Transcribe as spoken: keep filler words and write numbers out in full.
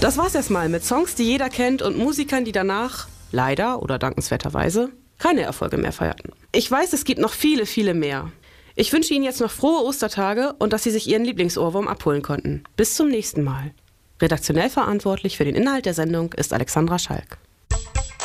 Das war's erstmal mit Songs, die jeder kennt und Musikern, die danach, leider oder dankenswerterweise, keine Erfolge mehr feierten. Ich weiß, es gibt noch viele, viele mehr. Ich wünsche Ihnen jetzt noch frohe Ostertage und dass Sie sich Ihren Lieblingsohrwurm abholen konnten. Bis zum nächsten Mal. Redaktionell verantwortlich für den Inhalt der Sendung ist Alexandra Schalk.